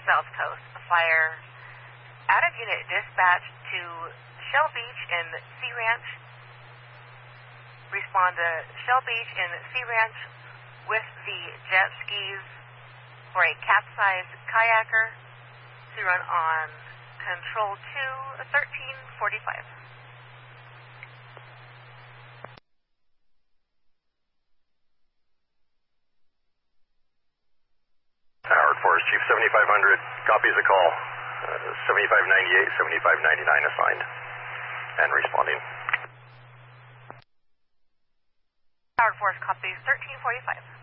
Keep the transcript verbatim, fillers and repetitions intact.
south coast. A fire. Added unit dispatched to Shell Beach in Sea Ranch. Respond to Shell Beach in Sea Ranch with the jet skis for a capsized kayaker to run on Control two, thirteen forty-five. Howard Forest, Chief seventy-five hundred, copies the call. Uh, seventy-five ninety-eight, seventy-five ninety-nine assigned and responding. Howard Forest, copies thirteen forty-five.